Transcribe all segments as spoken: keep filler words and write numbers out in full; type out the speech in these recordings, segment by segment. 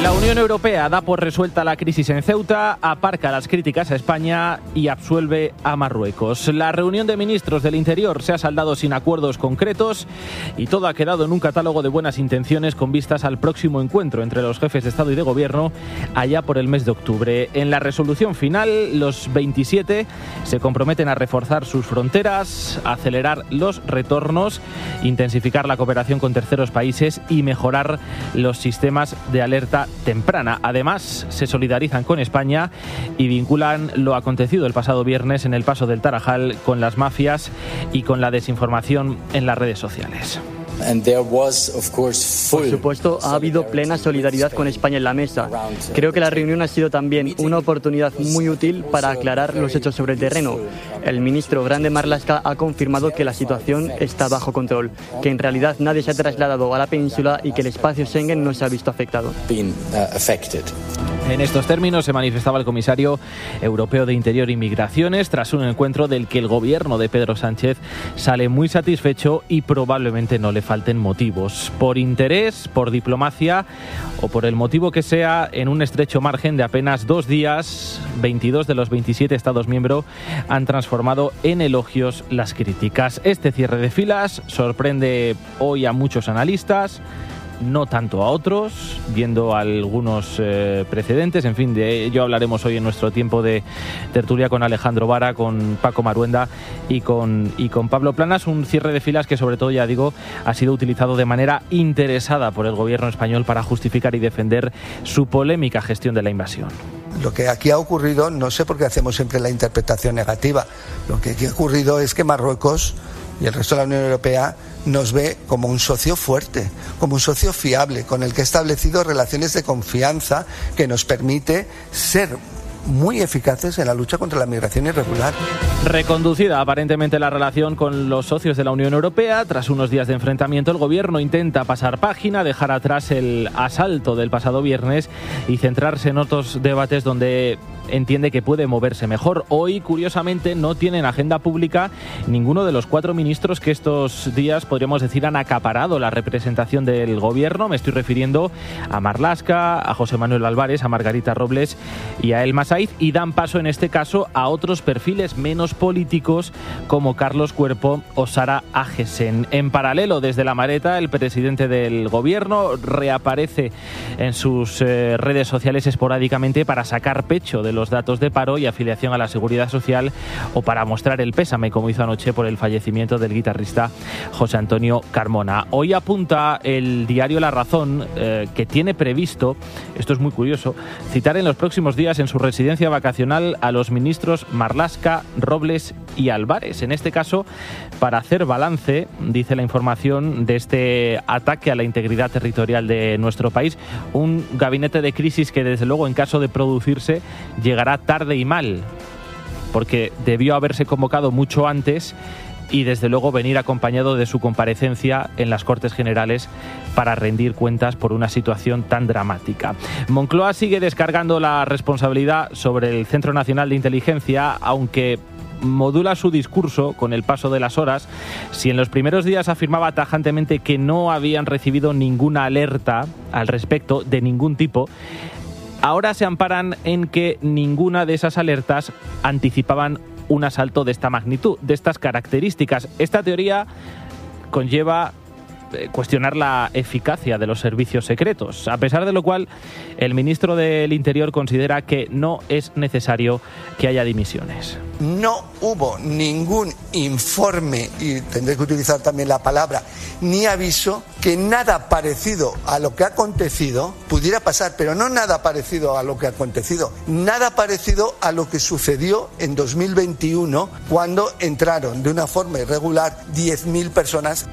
La Unión Europea da por resuelta la crisis en Ceuta, aparca las críticas a España y absuelve a Marruecos. La reunión de ministros del Interior se ha saldado sin acuerdos concretos y todo ha quedado en un catálogo de buenas intenciones con vistas al próximo encuentro entre los jefes de Estado y de Gobierno allá por el mes de octubre. En la resolución final, los veintisiete se comprometen a reforzar sus fronteras, a acelerar los retornos, intensificar la cooperación con terceros países y mejorar los sistemas de alerta temprana. Además, se solidarizan con España y vinculan lo acontecido el pasado viernes en el paso del Tarajal con las mafias y con la desinformación en las redes sociales. Por supuesto, ha habido plena solidaridad con España en la mesa. Creo que la reunión ha sido también una oportunidad muy útil para aclarar los hechos sobre el terreno. El ministro Grande Marlaska ha confirmado que la situación está bajo control, que en realidad nadie se ha trasladado a la península y que el espacio Schengen no se ha visto afectado. En estos términos se manifestaba el comisario europeo de Interior y Migraciones tras un encuentro del que el gobierno de Pedro Sánchez sale muy satisfecho y probablemente no le falten motivos. Por interés, por diplomacia o por el motivo que sea, en un estrecho margen de apenas dos días, veintidós de los veintisiete Estados miembros han transformado en elogios las críticas. Este cierre de filas sorprende hoy a muchos analistas, no tanto a otros, viendo algunos eh, precedentes. En fin, de ello hablaremos hoy en nuestro tiempo de tertulia con Alejandro Vara, con Paco Maruenda y con, y con Pablo Planas. Un cierre de filas que, sobre todo, ya digo, ha sido utilizado de manera interesada por el gobierno español para justificar y defender su polémica gestión de la invasión. Lo que aquí ha ocurrido, no sé por qué hacemos siempre la interpretación negativa, lo que aquí ha ocurrido es que Marruecos y el resto de la Unión Europea nos ve como un socio fuerte, como un socio fiable, con el que ha establecido relaciones de confianza que nos permite ser muy eficaces en la lucha contra la migración irregular. Reconducida aparentemente la relación con los socios de la Unión Europea, tras unos días de enfrentamiento, el gobierno intenta pasar página, dejar atrás el asalto del pasado viernes y centrarse en otros debates donde entiende que puede moverse mejor. Hoy, curiosamente, no tienen agenda pública ninguno de los cuatro ministros que estos días, podríamos decir, han acaparado la representación del gobierno. Me estoy refiriendo a Marlaska, a José Manuel Álvarez, a Margarita Robles y a Elma Saiz, y dan paso en este caso a otros perfiles menos políticos como Carlos Cuerpo o Sara Agesen. En paralelo, desde La Mareta, el presidente del gobierno reaparece en sus eh, redes sociales esporádicamente para sacar pecho de los datos de paro y afiliación a la Seguridad Social o para mostrar el pésame, como hizo anoche por el fallecimiento del guitarrista José Antonio Carmona. Hoy apunta el diario La Razón eh, que tiene previsto, esto es muy curioso, citar en los próximos días en su residencia vacacional a los ministros Marlaska, Robles y Álvarez. En este caso, para hacer balance, dice la información, de este ataque a la integridad territorial de nuestro país, un gabinete de crisis que, desde luego, en caso de producirse, llegará tarde y mal, porque debió haberse convocado mucho antes y, desde luego, venir acompañado de su comparecencia en las Cortes Generales para rendir cuentas por una situación tan dramática. Moncloa sigue descargando la responsabilidad sobre el Centro Nacional de Inteligencia, aunque modula su discurso con el paso de las horas. Si en los primeros días afirmaba tajantemente que no habían recibido ninguna alerta al respecto de ningún tipo, ahora se amparan en que ninguna de esas alertas anticipaban un asalto de esta magnitud, de estas características. Esta teoría conlleva cuestionar la eficacia de los servicios secretos, a pesar de lo cual el ministro del Interior considera que no es necesario que haya dimisiones. No hubo ningún informe, y tendré que utilizar también la palabra, ni aviso, que nada parecido a lo que ha acontecido pudiera pasar, pero no nada parecido a lo que ha acontecido, nada parecido a lo que sucedió en dos mil veintiuno, cuando entraron de una forma irregular diez mil personas.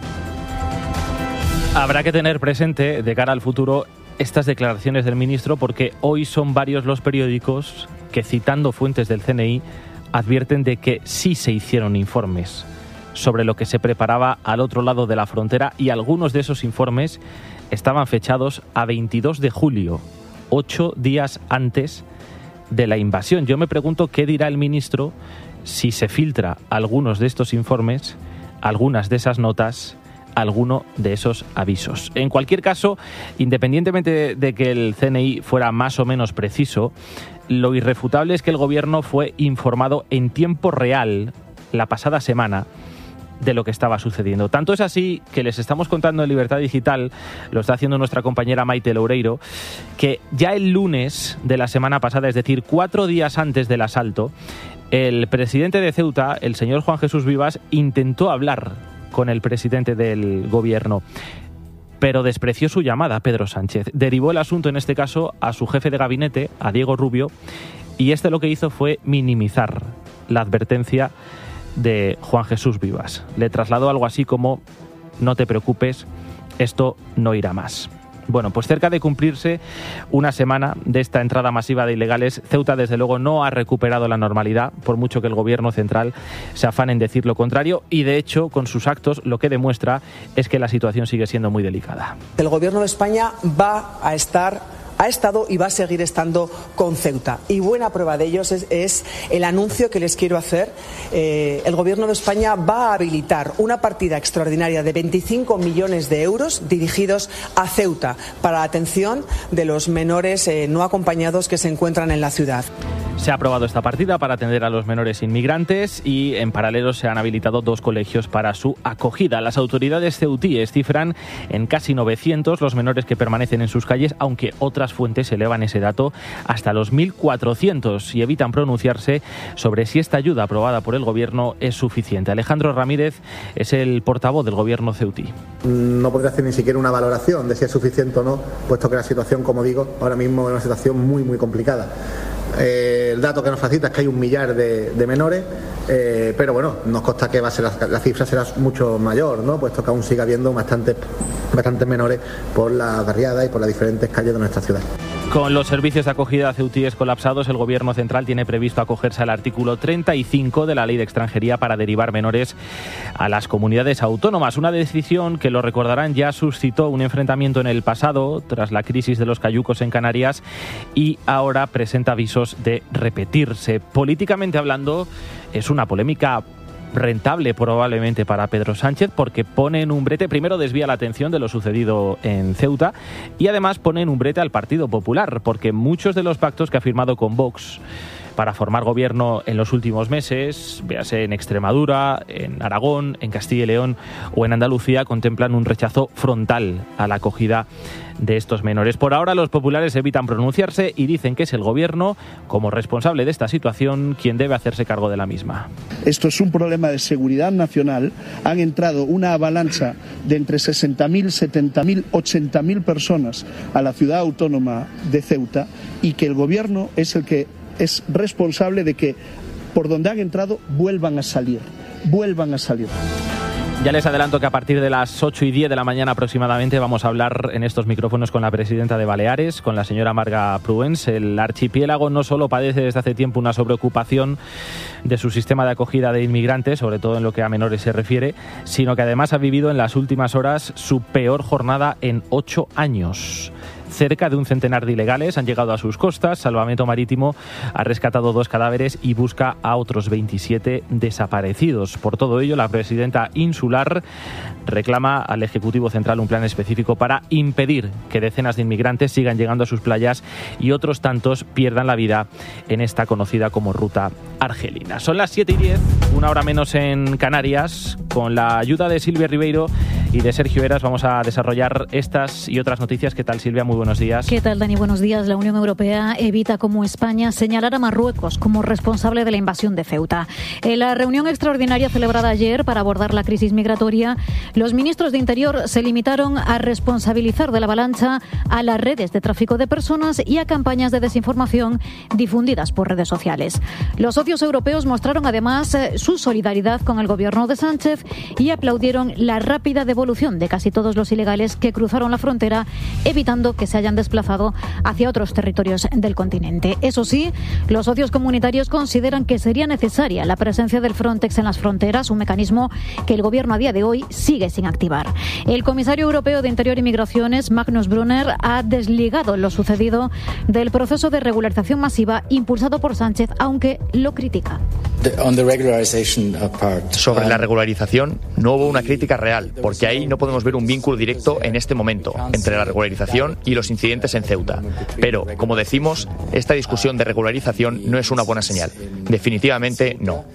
Habrá que tener presente, de cara al futuro, estas declaraciones del ministro, porque hoy son varios los periódicos que, citando fuentes del C N I, advierten de que sí se hicieron informes sobre lo que se preparaba al otro lado de la frontera, y algunos de esos informes estaban fechados a veintidós de julio, ocho días antes de la invasión. Yo me pregunto qué dirá el ministro si se filtra algunos de estos informes, algunas de esas notas, alguno de esos avisos. En cualquier caso, independientemente de que el C N I fuera más o menos preciso, lo irrefutable es que el gobierno fue informado en tiempo real la pasada semana de lo que estaba sucediendo. Tanto es así que les estamos contando en Libertad Digital, lo está haciendo nuestra compañera Maite Loureiro, que ya el lunes de la semana pasada, es decir, cuatro días antes del asalto, el presidente de Ceuta, el señor Juan Jesús Vivas, intentó hablar con el presidente del gobierno, pero despreció su llamada, Pedro Sánchez. Derivó el asunto, en este caso, a su jefe de gabinete, a Diego Rubio, y este lo que hizo fue minimizar la advertencia de Juan Jesús Vivas. Le trasladó algo así como: no te preocupes, esto no irá más. Bueno, pues cerca de cumplirse una semana de esta entrada masiva de ilegales, Ceuta desde luego no ha recuperado la normalidad, por mucho que el gobierno central se afane en decir lo contrario, y de hecho con sus actos lo que demuestra es que la situación sigue siendo muy delicada. El gobierno de España va a estar ha estado y va a seguir estando con Ceuta. Y buena prueba de ello es, es el anuncio que les quiero hacer. Eh, el Gobierno de España va a habilitar una partida extraordinaria de veinticinco millones de euros dirigidos a Ceuta para la atención de los menores eh, no acompañados que se encuentran en la ciudad. Se ha aprobado esta partida para atender a los menores inmigrantes y en paralelo se han habilitado dos colegios para su acogida. Las autoridades ceutíes cifran en casi novecientos los menores que permanecen en sus calles, aunque otras fuentes elevan ese dato hasta los mil cuatrocientos y evitan pronunciarse sobre si esta ayuda aprobada por el gobierno es suficiente. Alejandro Ramírez es el portavoz del gobierno ceutí. No podría hacer ni siquiera una valoración de si es suficiente o no, puesto que la situación, como digo, ahora mismo es una situación muy, muy complicada. Eh, el dato que nos facilita es que hay un millar de, de menores, eh, pero bueno, nos consta que va a ser la, la cifra será mucho mayor, ¿no? Puesto que aún sigue habiendo bastantes, bastantes menores por las barriadas y por las diferentes calles de nuestra ciudad. Con los servicios de acogida ceutíes colapsados, el Gobierno central tiene previsto acogerse al artículo treinta y cinco de la Ley de Extranjería para derivar menores a las comunidades autónomas. Una decisión que, lo recordarán, ya suscitó un enfrentamiento en el pasado tras la crisis de los cayucos en Canarias y ahora presenta avisos de repetirse. Políticamente hablando, es una polémica rentable probablemente para Pedro Sánchez, porque pone en un brete, primero desvía la atención de lo sucedido en Ceuta y además pone en un brete al Partido Popular, porque muchos de los pactos que ha firmado con Vox para formar gobierno en los últimos meses, véase en Extremadura, en Aragón, en Castilla y León o en Andalucía, contemplan un rechazo frontal a la acogida de estos menores. Por ahora los populares evitan pronunciarse y dicen que es el gobierno, como responsable de esta situación, quien debe hacerse cargo de la misma. Esto es un problema de seguridad nacional. Han entrado una avalancha de entre sesenta mil, setenta mil, ochenta mil personas a la ciudad autónoma de Ceuta y que el gobierno es el que es responsable de que por donde han entrado vuelvan a salir, vuelvan a salir. Ya les adelanto que a partir de las ocho y diez de la mañana aproximadamente vamos a hablar en estos micrófonos con la presidenta de Baleares, con la señora Marga Pruens. El archipiélago no solo padece desde hace tiempo una sobreocupación de su sistema de acogida de inmigrantes, sobre todo en lo que a menores se refiere, sino que además ha vivido en las últimas horas su peor jornada en ocho años. Cerca de un centenar de ilegales han llegado a sus costas. Salvamento Marítimo ha rescatado dos cadáveres y busca a otros veintisiete desaparecidos. Por todo ello, la presidenta insular reclama al Ejecutivo Central un plan específico para impedir que decenas de inmigrantes sigan llegando a sus playas y otros tantos pierdan la vida en esta conocida como ruta argelina. Son las siete y diez, una hora menos en Canarias. Con la ayuda de Silvia Ribeiro y de Sergio Eras vamos a desarrollar estas y otras noticias. ¿Qué tal, Silvia? Muy buenos días. ¿Qué tal, Dani? Buenos días. La Unión Europea evita, como España, señalar a Marruecos como responsable de la invasión de Ceuta. En la reunión extraordinaria celebrada ayer para abordar la crisis migratoria, los ministros de Interior se limitaron a responsabilizar de la avalancha a las redes de tráfico de personas y a campañas de desinformación difundidas por redes sociales. Los socios europeos mostraron además su solidaridad con el gobierno de Sánchez y aplaudieron la rápida devolución de casi todos los ilegales que cruzaron la frontera, evitando que se hayan desplazado hacia otros territorios del continente. Eso sí, los socios comunitarios consideran que sería necesaria la presencia del Frontex en las fronteras, un mecanismo que el gobierno a día de hoy sigue sin activar. El comisario europeo de Interior y Migraciones, Magnus Brunner, ha desligado lo sucedido del proceso de regularización masiva impulsado por Sánchez, aunque lo critica. Sobre la regularización, no hubo una crítica real, porque ahí no podemos ver un vínculo directo en este momento entre la regularización y los incidentes en Ceuta. Pero, como decimos, esta discusión de regularización no es una buena señal. Definitivamente no.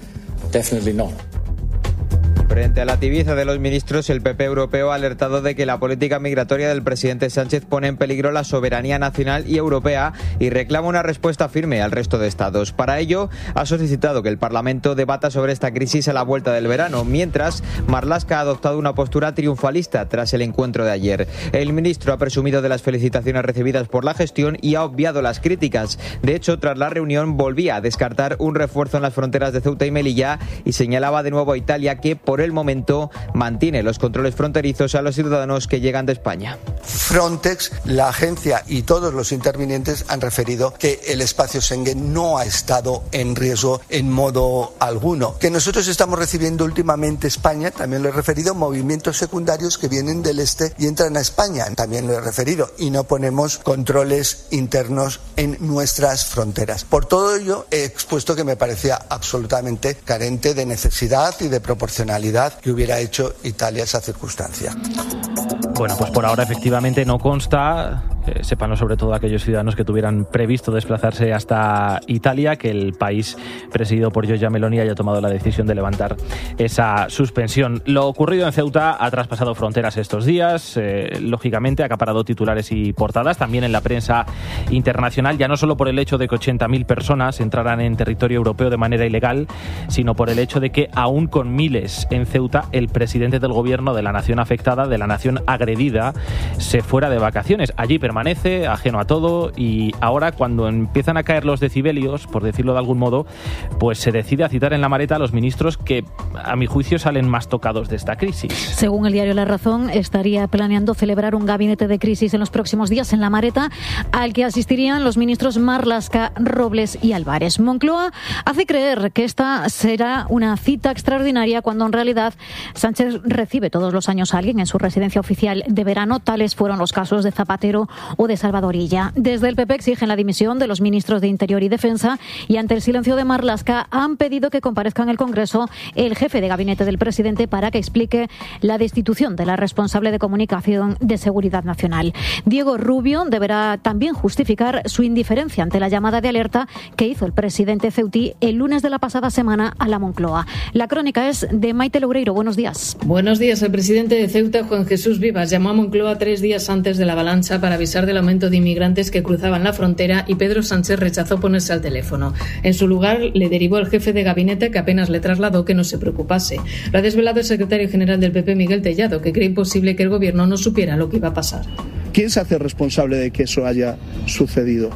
Frente a la tibieza de los ministros, el P P europeo ha alertado de que la política migratoria del presidente Sánchez pone en peligro la soberanía nacional y europea y reclama una respuesta firme al resto de estados. Para ello, ha solicitado que el Parlamento debata sobre esta crisis a la vuelta del verano, mientras Marlaska ha adoptado una postura triunfalista tras el encuentro de ayer. El ministro ha presumido de las felicitaciones recibidas por la gestión y ha obviado las críticas. De hecho, tras la reunión volvía a descartar un refuerzo en las fronteras de Ceuta y Melilla y señalaba de nuevo a Italia que, por el momento, mantiene los controles fronterizos a los ciudadanos que llegan de España. Frontex, la agencia y todos los intervinientes han referido que el espacio Schengen no ha estado en riesgo en modo alguno. Que nosotros estamos recibiendo últimamente España, también lo he referido, movimientos secundarios que vienen del este y entran a España, también lo he referido, y no ponemos controles internos en nuestras fronteras. Por todo ello, he expuesto que me parecía absolutamente carente de necesidad y de proporcionalidad que hubiera hecho Italia esa circunstancia. Bueno, pues por ahora efectivamente no consta, eh, sépanlo sobre todo aquellos ciudadanos que tuvieran previsto desplazarse hasta Italia, que el país presidido por Giorgia Meloni haya tomado la decisión de levantar esa suspensión. Lo ocurrido en Ceuta ha traspasado fronteras estos días, eh, lógicamente ha acaparado titulares y portadas, también en la prensa internacional, ya no solo por el hecho de que ochenta mil personas entraran en territorio europeo de manera ilegal, sino por el hecho de que aún con miles en Ceuta, el presidente del gobierno de la nación afectada, de la nación agredida, se fuera de vacaciones. Allí permanece, ajeno a todo, y ahora, cuando empiezan a caer los decibelios, por decirlo de algún modo, pues se decide a citar en la maleta a los ministros que, a mi juicio, salen más tocados de esta crisis. Según el diario La Razón, estaría planeando celebrar un gabinete de crisis en los próximos días en la maleta, al que asistirían los ministros Marlaska, Robles y Álvarez. Moncloa hace creer que esta será una cita extraordinaria cuando en realidad Sánchez recibe todos los años a alguien en su residencia oficial de verano. Tales fueron los casos de Zapatero o de Salvadorilla. Desde el P P exigen la dimisión de los ministros de Interior y Defensa y ante el silencio de Marlaska han pedido que comparezca en el Congreso el jefe de gabinete del presidente para que explique la destitución de la responsable de comunicación de Seguridad Nacional. Diego Rubio deberá también justificar su indiferencia ante la llamada de alerta que hizo el presidente ceutí el lunes de la pasada semana a la Moncloa. La crónica es de Maite Loureiro. Buenos días. Buenos días. El presidente de Ceuta, Juan Jesús Vivas, llamó a Moncloa tres días antes de la avalancha para avisar del aumento de inmigrantes que cruzaban la frontera y Pedro Sánchez rechazó ponerse al teléfono. En su lugar, le derivó al jefe de gabinete, que apenas le trasladó que no se preocupase. Lo ha desvelado el secretario general del P P, Miguel Tellado, que cree imposible que el gobierno no supiera lo que iba a pasar. ¿Quién se hace responsable de que eso haya sucedido?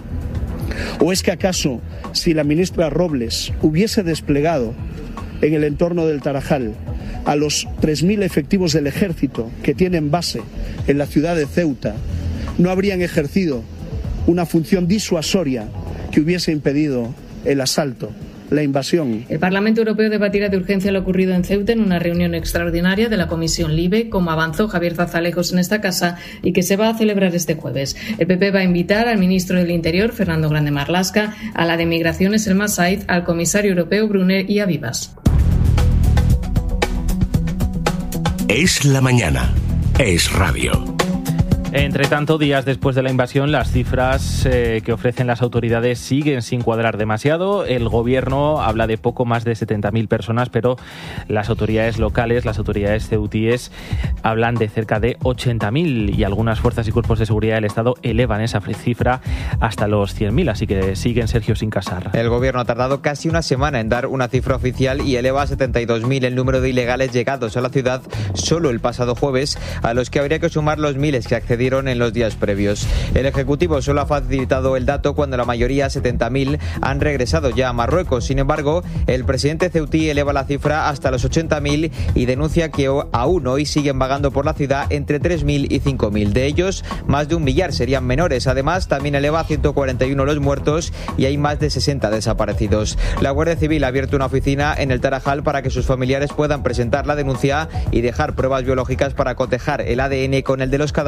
¿O es que acaso, si la ministra Robles hubiese desplegado en el entorno del Tarajal a los tres mil efectivos del ejército que tienen base en la ciudad de Ceuta, no habrían ejercido una función disuasoria que hubiese impedido el asalto, la invasión? El Parlamento Europeo debatirá de urgencia lo ocurrido en Ceuta en una reunión extraordinaria de la Comisión LIBE, como avanzó Javier Zarzalejos en esta casa, y que se va a celebrar este jueves. El P P va a invitar al ministro del Interior, Fernando Grande Marlaska, a la de Migraciones, Elma Saiz, al comisario europeo, Brunner, y a Vivas. Es la mañana. Es radio. Entre tanto, días después de la invasión, las cifras eh, que ofrecen las autoridades siguen sin cuadrar demasiado. El gobierno habla de poco más de setenta mil personas, pero las autoridades locales, las autoridades ceutíes, hablan de cerca de ochenta mil, y algunas fuerzas y cuerpos de seguridad del Estado elevan esa cifra hasta los cien mil, así que siguen, Sergio, sin casar. El gobierno ha tardado casi una semana en dar una cifra oficial y eleva a setenta y dos mil el número de ilegales llegados a la ciudad solo el pasado jueves, a los que habría que sumar los miles que accedieron en los días previos. El Ejecutivo solo ha facilitado el dato cuando la mayoría, setenta mil, han regresado ya a Marruecos. Sin embargo, el presidente ceutí eleva la cifra hasta los ochenta mil y denuncia que aún hoy siguen vagando por la ciudad entre tres mil y cinco mil. De ellos, más de un millar serían menores. Además, también eleva a ciento cuarenta y uno los muertos y hay más de sesenta desaparecidos. La Guardia Civil ha abierto una oficina en el Tarajal para que sus familiares puedan presentar la denuncia y dejar pruebas biológicas para cotejar el A D N con el de los cadáveres sin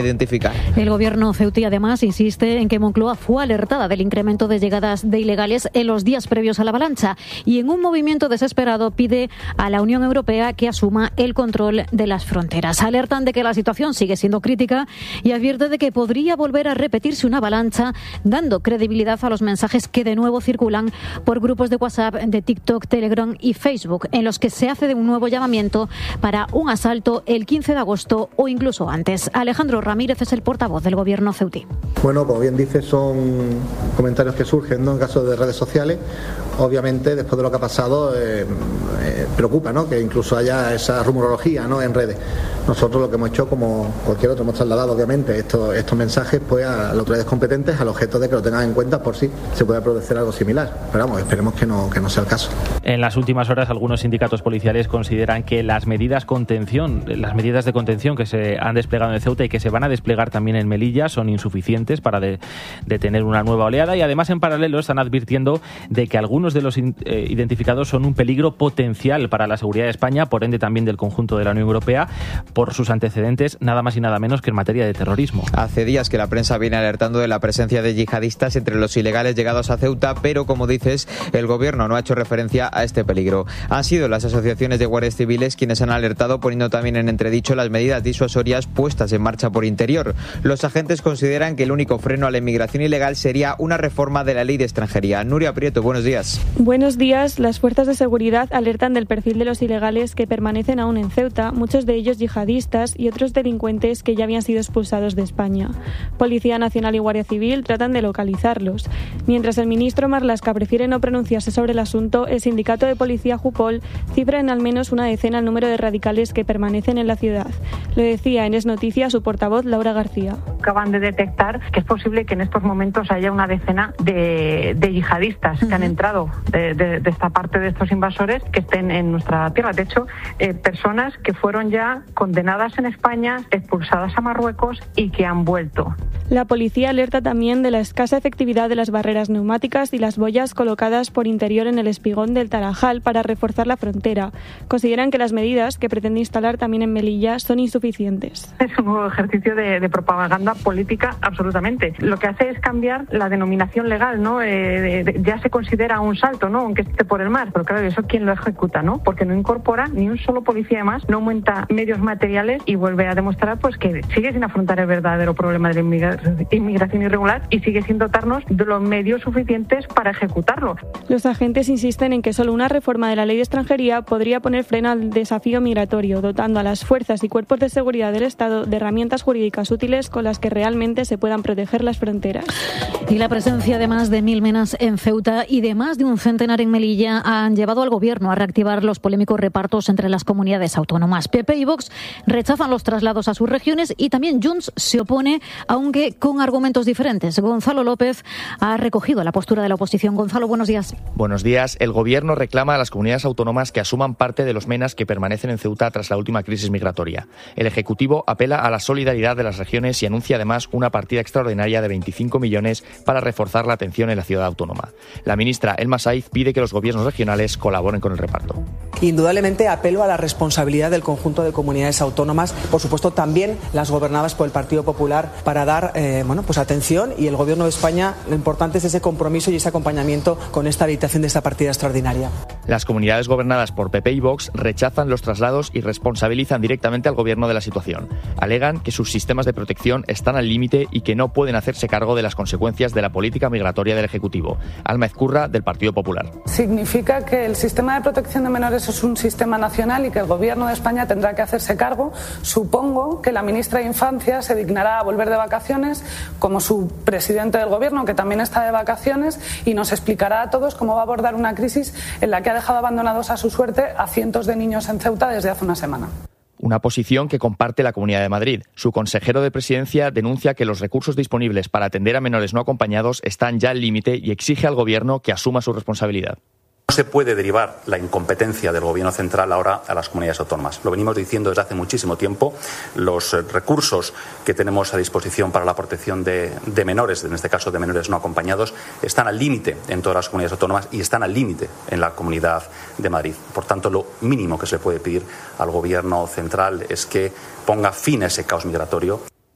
identificar. El gobierno ceutí además insiste en que Moncloa fue alertada del incremento de llegadas de ilegales en los días previos a la avalancha y en un movimiento desesperado pide a la Unión Europea que asuma el control de las fronteras. Alertan de que la situación sigue siendo crítica y advierte de que podría volver a repetirse una avalancha, dando credibilidad a los mensajes que de nuevo circulan por grupos de WhatsApp, de TikTok, Telegram y Facebook, en los que se hace de un nuevo llamamiento para un asalto el quince de agosto o incluso antes. Alejandro Ramírez es el portavoz del gobierno ceutí. Bueno, como bien dice, son comentarios que surgen, ¿no?, en caso de redes sociales. Obviamente, después de lo que ha pasado, eh, eh, preocupa, ¿no?, que incluso haya esa rumorología, ¿no?, en redes. Nosotros lo que hemos hecho, como cualquier otro, hemos trasladado obviamente estos, estos mensajes pues a las autoridades competentes al objeto de que lo tengan en cuenta por si se puede producir algo similar. Pero vamos, esperemos que no, que no sea el caso. En las últimas horas, algunos sindicatos policiales consideran que las medidas contención, las medidas de contención que se han desplegado en Ceuta y que se van a desplegar también en Melilla son insuficientes para de, detener una nueva oleada, y además en paralelo están advirtiendo de que algunos de los in, eh, identificados son un peligro potencial para la seguridad de España, por ende también del conjunto de la Unión Europea, por sus antecedentes nada más y nada menos que en materia de terrorismo. Hace días que la prensa viene alertando de la presencia de yihadistas entre los ilegales llegados a Ceuta, pero como dices, el gobierno no ha hecho referencia a este peligro. Han sido las asociaciones de guardias civiles quienes han alertado, poniendo también en entredicho las medidas disuasorias puestas en marcha por Interior. Los agentes consideran que el único freno a la inmigración ilegal sería una reforma de la ley de extranjería. Nuria Prieto, buenos días. Buenos días. Las fuerzas de seguridad alertan del perfil de los ilegales que permanecen aún en Ceuta, muchos de ellos yihadistas y otros delincuentes que ya habían sido expulsados de España. Policía Nacional y Guardia Civil tratan de localizarlos. Mientras el ministro Marlaska prefiere no pronunciarse sobre el asunto, el sindicato de policía Jupol cifra en al menos una decena el número de radicales que permanecen en la ciudad. Lo decía en Es Noticias su portavoz Laura García. Acaban de detectar que es posible que en estos momentos haya una decena de, de yihadistas uh-huh. que han entrado de, de, de esta parte de estos invasores que estén en nuestra tierra. De hecho, eh, personas que fueron ya condenadas en España, expulsadas a Marruecos y que han vuelto. La policía alerta también de la escasa efectividad de las barreras neumáticas y las boyas colocadas por Interior en el espigón del Tarajal para reforzar la frontera. Consideran que las medidas que pretende instalar también en Melilla son insuficientes. Es un nuevo ejercicio de, de propaganda política, absolutamente. Lo que hace es cambiar la denominación legal, ¿no? Eh, de, de, ya se considera un salto, ¿no?, aunque esté por el mar. Pero claro, ¿eso quién lo ejecuta, no? Porque no incorpora ni un solo policía más, no aumenta medios materiales y vuelve a demostrar pues que sigue sin afrontar el verdadero problema de la inmigración inmigración irregular y sigue sin dotarnos de los medios suficientes para ejecutarlo. Los agentes insisten en que solo una reforma de la ley de extranjería podría poner freno al desafío migratorio, dotando a las fuerzas y cuerpos de seguridad del Estado de herramientas jurídicas útiles con las que realmente se puedan proteger las fronteras. Y la presencia de más de mil menas en Ceuta y de más de un centenar en Melilla han llevado al gobierno a reactivar los polémicos repartos entre las comunidades autónomas. P P y Vox rechazan los traslados a sus regiones y también Junts se opone, aunque con argumentos diferentes. Gonzalo López ha recogido la postura de la oposición. Gonzalo, buenos días. Buenos días. El Gobierno reclama a las comunidades autónomas que asuman parte de los menas que permanecen en Ceuta tras la última crisis migratoria. El Ejecutivo apela a la solidaridad de las regiones y anuncia además una partida extraordinaria de veinticinco millones para reforzar la atención en la ciudad autónoma. La ministra Elma Saiz pide que los gobiernos regionales colaboren con el reparto. Indudablemente apelo a la responsabilidad del conjunto de comunidades autónomas, por supuesto también las gobernadas por el Partido Popular, para dar eh, bueno, pues atención, y el Gobierno de España, lo importante es ese compromiso y ese acompañamiento con esta habilitación de esta partida extraordinaria. Las comunidades gobernadas por P P y Vox rechazan los traslados y responsabilizan directamente al Gobierno de la situación. Alegan que sus sistemas de protección están al límite y que no pueden hacerse cargo de las consecuencias de la política migratoria del Ejecutivo. Alma Ezcurra, del Partido Popular. Significa que el sistema de protección de menores es un sistema nacional y que el Gobierno de España tendrá que hacerse cargo. Supongo que la ministra de Infancia se dignará a volver de vacaciones, como su presidente del Gobierno, que también está de vacaciones, y nos explicará a todos cómo va a abordar una crisis en la que ha dejado abandonados a su suerte a cientos de niños en Ceuta desde hace una semana. Una posición que comparte la Comunidad de Madrid. Su consejero de Presidencia denuncia que los recursos disponibles para atender a menores no acompañados están ya al límite y exige al Gobierno que asuma su responsabilidad. No se puede derivar la incompetencia del Gobierno central ahora a las comunidades autónomas. Lo venimos diciendo desde hace muchísimo tiempo. Los recursos que tenemos a disposición para la protección de, de menores, en este caso de menores no acompañados, están al límite en todas las comunidades autónomas y están al límite en la Comunidad de Madrid. Por tanto, lo mínimo que se le puede pedir al Gobierno central es que ponga fin a ese caos migratorio.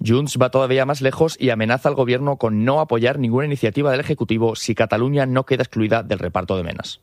Junts va todavía más lejos y amenaza al gobierno con no apoyar ninguna iniciativa del Ejecutivo si Cataluña no queda excluida del reparto de menas.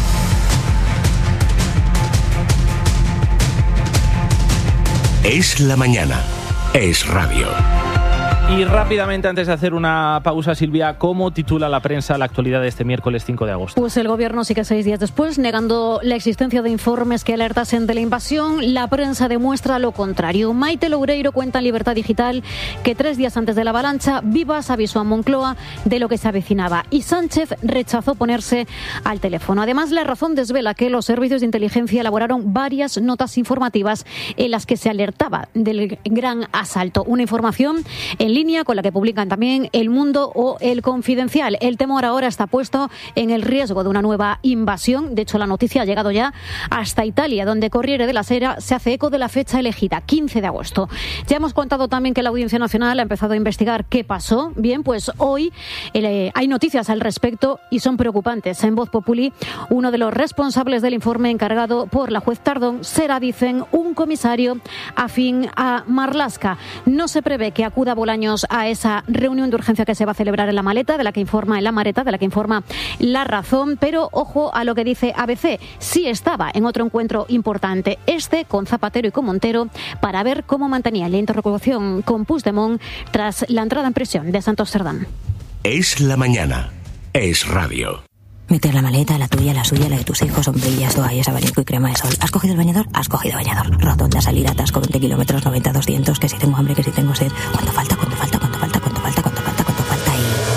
Es la mañana. Es radio. Y rápidamente, antes de hacer una pausa, Silvia, ¿cómo titula la prensa la actualidad de este miércoles cinco de agosto? Pues el gobierno sigue seis días después negando la existencia de informes que alertasen de la invasión. La prensa demuestra lo contrario. Maite Loureiro cuenta en Libertad Digital que tres días antes de la avalancha, Vivas avisó a Moncloa de lo que se avecinaba y Sánchez rechazó ponerse al teléfono. Además, La Razón desvela que los servicios de inteligencia elaboraron varias notas informativas en las que se alertaba del gran asalto. Una información en línea con la que publican también El Mundo o El Confidencial. El temor ahora está puesto en el riesgo de una nueva invasión. De hecho, la noticia ha llegado ya hasta Italia, donde Corriere della Sera se hace eco de la fecha elegida, quince de agosto. Ya hemos contado también que la Audiencia Nacional ha empezado a investigar qué pasó. Bien, pues hoy eh, hay noticias al respecto y son preocupantes. En Voz Populi, uno de los responsables del informe encargado por la juez Tardón será, dicen, un comisario afín a Marlaska. No se prevé que acuda Bolaños a esa reunión de urgencia que se va a celebrar en La Maleta, de la que informa en La Mareta, de la que informa La Razón, pero ojo a lo que dice A B C, sí estaba en otro encuentro importante, este con Zapatero y con Montero, para ver cómo mantenía la interlocución con Puigdemont tras la entrada en prisión de Santos Cerdán. Es la mañana. Es radio. Meter la maleta, la tuya, la suya, la de tus hijos, sombrillas, toallas, abanico y crema de sol. ¿Has cogido el bañador? Has cogido bañador. Rotonda, salir, atasco, veinte kilómetros, noventa, doscientos, que si tengo hambre, que si tengo sed. ¿Cuánto falta? ¿Cuánto falta? ¿Cuánto falta? ¿Cuánto falta? ¿Cuánto falta? ¿Cuánto falta?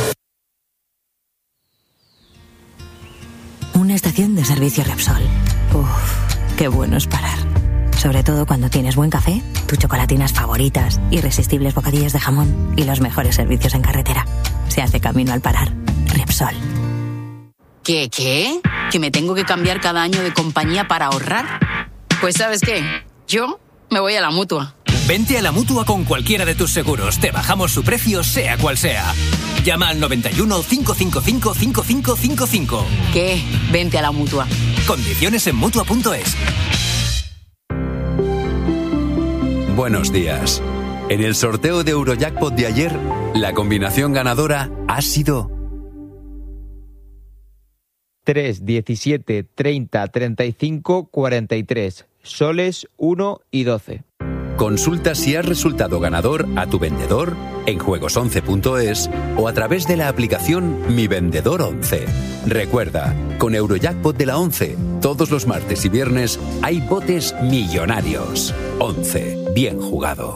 Y... Una estación de servicio Repsol. Uff, qué bueno es parar. Sobre todo cuando tienes buen café, tus chocolatinas favoritas, irresistibles bocadillos de jamón y los mejores servicios en carretera. Se hace camino al parar. Repsol. ¿Qué, qué? ¿Que me tengo que cambiar cada año de compañía para ahorrar? Pues ¿sabes qué? Yo me voy a la Mutua. Vente a la Mutua con cualquiera de tus seguros. Te bajamos su precio, sea cual sea. Llama al noventa y uno, cinco cinco cinco, cinco cinco cinco cinco. ¿Qué? Vente a la Mutua. Condiciones en Mutua punto es. Buenos días. En el sorteo de Eurojackpot de ayer, la combinación ganadora ha sido tres, diecisiete, treinta, treinta y cinco, cuarenta y tres, soles uno y doce. Consulta si has resultado ganador a tu vendedor en juegos once punto es o a través de la aplicación Mi Vendedor once. Recuerda, con Eurojackpot de la once, todos los martes y viernes hay botes millonarios. once, bien jugado.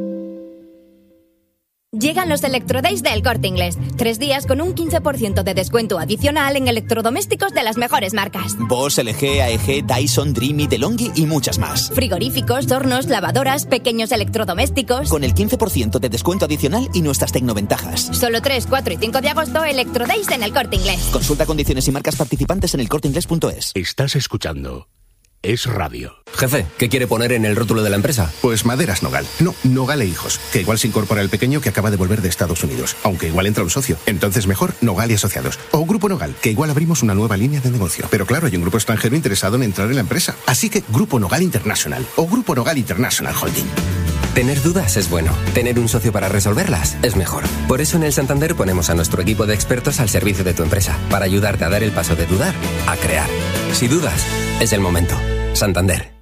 Llegan los Electrodays del Corte Inglés. Tres días con un quince por ciento de descuento adicional en electrodomésticos de las mejores marcas. Bosch, L G, A E G, Dyson, Dreamy, DeLonghi y muchas más. Frigoríficos, hornos, lavadoras, pequeños electrodomésticos. Con el quince por ciento de descuento adicional y nuestras tecnoventajas. Solo tres, cuatro y cinco de agosto, Electrodays en el Corte Inglés. Consulta condiciones y marcas participantes en el corte inglés punto es. Estás escuchando Es Radio. Jefe, ¿qué quiere poner en el rótulo de la empresa? Pues Maderas Nogal. No, Nogal e Hijos. Que igual se incorpora el pequeño que acaba de volver de Estados Unidos. Aunque igual entra un socio. Entonces mejor Nogal y Asociados. O Grupo Nogal, que igual abrimos una nueva línea de negocio. Pero claro, hay un grupo extranjero interesado en entrar en la empresa. Así que Grupo Nogal International. O Grupo Nogal International Holding. Tener dudas es bueno. Tener un socio para resolverlas es mejor. Por eso en el Santander ponemos a nuestro equipo de expertos al servicio de tu empresa. Para ayudarte a dar el paso de dudar a crear. Si dudas, es el momento. Santander.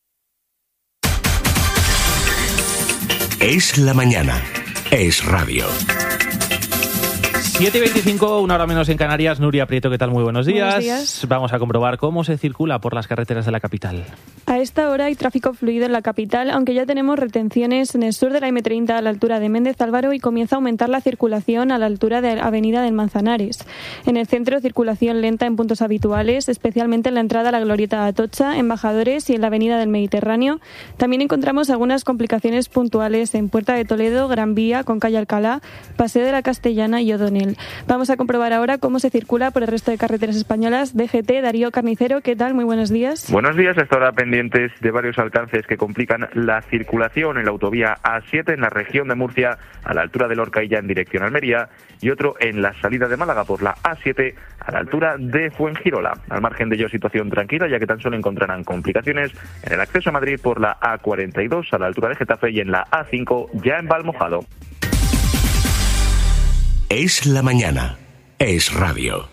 Es la mañana. Es radio. siete y veinticinco, una hora menos en Canarias. Nuria Prieto, ¿qué tal? Muy buenos días. Buenos días. Vamos a comprobar cómo se circula por las carreteras de la capital. A esta hora hay tráfico fluido en la capital, aunque ya tenemos retenciones en el sur de la eme treinta a la altura de Méndez Álvaro y comienza a aumentar la circulación a la altura de la avenida del Manzanares. En el centro, circulación lenta en puntos habituales, especialmente en la entrada a la Glorieta de Atocha, Embajadores y en la avenida del Mediterráneo. También encontramos algunas complicaciones puntuales en Puerta de Toledo, Gran Vía, con calle Alcalá, Paseo de la Castellana y O'Donnell. él. Vamos a comprobar ahora cómo se circula por el resto de carreteras españolas. D G T, Darío Carnicero, ¿qué tal? Muy buenos días. Buenos días, hasta ahora pendientes de varios alcances que complican la circulación en la autovía A siete en la región de Murcia, a la altura de Lorca y ya en dirección a Almería, y otro en la salida de Málaga por la A siete a la altura de Fuengirola. Al margen de ello, situación tranquila, ya que tan solo encontrarán complicaciones en el acceso a Madrid por la A cuarenta y dos a la altura de Getafe y en la A cinco ya en Valmojado. Es la mañana. Es radio.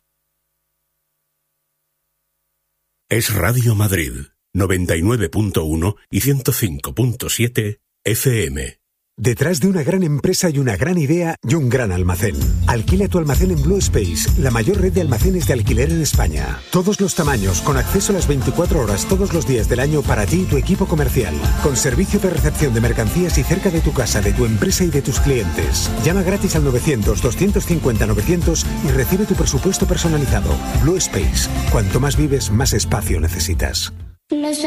Es Radio Madrid, noventa y nueve punto uno y ciento cinco punto siete F M. Detrás de una gran empresa y una gran idea y un gran almacén. Alquila tu almacén en Blue Space, la mayor red de almacenes de alquiler en España. Todos los tamaños, con acceso a las veinticuatro horas todos los días del año para ti y tu equipo comercial. Con servicio de recepción de mercancías y cerca de tu casa, de tu empresa y de tus clientes. Llama gratis al novecientos, doscientos cincuenta, novecientos y recibe tu presupuesto personalizado. Blue Space. Cuanto más vives, más espacio necesitas.